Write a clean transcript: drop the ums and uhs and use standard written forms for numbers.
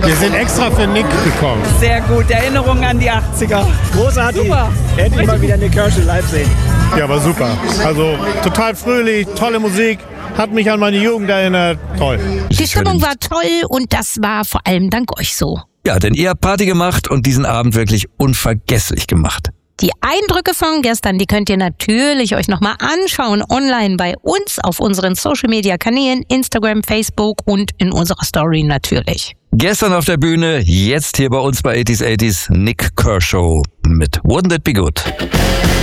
Wir sind extra für Nick gekommen. Sehr gut, Erinnerungen an die 80er. Großartig. Super. Endlich mal wieder Nick Kershaw live sehen. Ja, war super. Also total fröhlich, tolle Musik. Hat mich an meine Jugend erinnert. Toll. Die Stimmung war toll und das war vor allem dank euch so. Ja, denn ihr habt Party gemacht und diesen Abend wirklich unvergesslich gemacht. Die Eindrücke von gestern, die könnt ihr natürlich euch nochmal anschauen online bei uns auf unseren Social-Media-Kanälen, Instagram, Facebook und in unserer Story natürlich. Gestern auf der Bühne, jetzt hier bei uns bei 80s Nick Kershaw mit Wouldn't It Be Good.